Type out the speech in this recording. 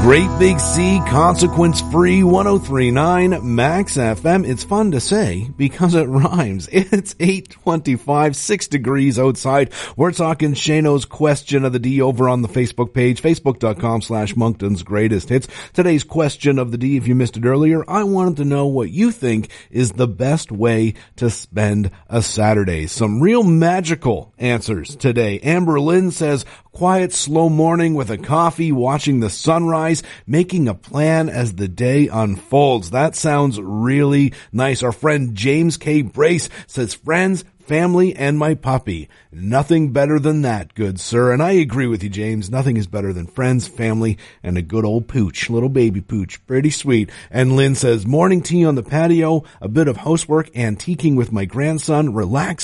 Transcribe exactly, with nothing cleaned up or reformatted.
Great Big C, consequence-free, one oh three point nine Max F M. It's fun to say because it rhymes. It's eight twenty-five, six degrees outside. We're talking Shano's question of the D over on the Facebook page, facebook.com slash Moncton's Greatest Hits. Today's question of the D, if you missed it earlier, I wanted to know what you think is the best way to spend a Saturday. Some real magical answers today. Amber Lynn says, quiet, slow morning with a coffee, watching the sunrise, making a plan as the day unfolds. That sounds really nice. Our friend James K. Brace says, friends, family, and my puppy. Nothing better than that, good sir. And I agree with you, James. Nothing is better than friends, family, and a good old pooch, little baby pooch. Pretty sweet. And Lynn says, morning tea on the patio, a bit of housework, antiquing with my grandson, relax